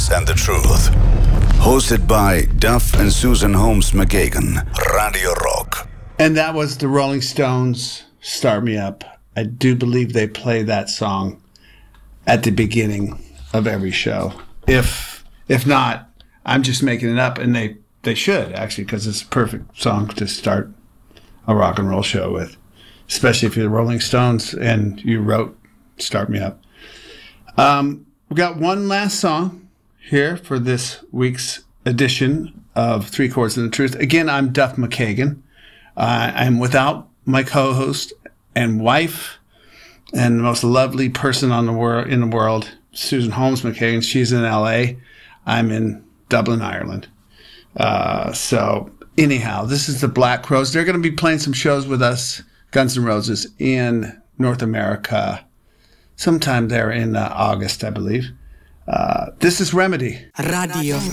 and the truth. Hosted by Duff and Susan Holmes McKagan. Radio Rock. And that was the Rolling Stones, Start Me Up. I do believe they play that song at the beginning of every show. If not, I'm just making it up, and they should, actually, because it's a perfect song to start a rock and roll show with, especially if you're the Rolling Stones and you wrote Start Me Up. We got one last song here for this week's edition of Three Chords and the Truth. Again, I'm Duff McKagan. I'm without my co-host and wife and the most lovely person in the world, Susan Holmes McKagan. She's in L.A. I'm in Dublin, Ireland. So anyhow, this is the Black Crowes. They're going to be playing some shows with us, Guns N' Roses, in North America sometime there in August, I believe. This is Remedy. Radio